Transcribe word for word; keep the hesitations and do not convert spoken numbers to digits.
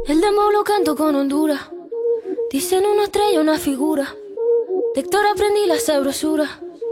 El dembow lo canto con Honduras. Dicen una estrella, una figura. De Héctor aprendí la sabrosura.